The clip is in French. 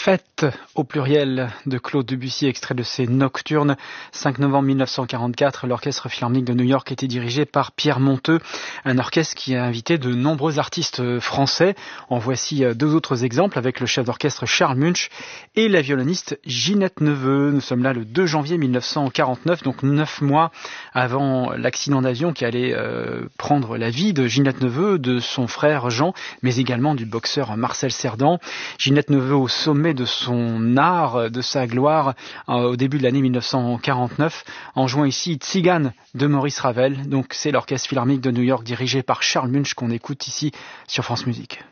Fête au pluriel de Claude Debussy, extrait de ses Nocturnes. 5 novembre 1944, l'Orchestre Philharmonique de New York était dirigé par Pierre Monteux, un orchestre qui a invité de nombreux artistes français. En voici deux autres exemples avec le chef d'orchestre Charles Munch et la violoniste Ginette Neveu. Nous sommes là le 2 janvier 1949, donc 9 mois avant l'accident d'avion qui allait prendre la vie de Ginette Neveu, de son frère Jean, mais également du boxeur Marcel Cerdan. Ginette Neveu au sommet de son art, de sa gloire, au début de l'année 1949, en jouant ici Tzigane de Maurice Ravel. Donc c'est l'Orchestre Philharmonique de New York dirigé par Charles Munch qu'on écoute ici sur France Musique.